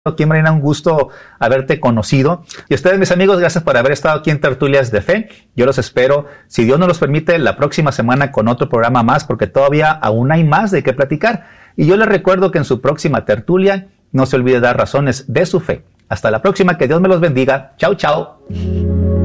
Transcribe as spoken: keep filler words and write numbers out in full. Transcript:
Aquí, Marina, un gusto haberte conocido. Y ustedes, mis amigos, gracias por haber estado aquí en Tertulias de Fe. Yo los espero, si Dios nos los permite, la próxima semana con otro programa más, porque todavía aún hay más de qué platicar. Y yo les recuerdo que en su próxima tertulia no se olvide dar razones de su fe. Hasta la próxima, que Dios me los bendiga. Chao, chao.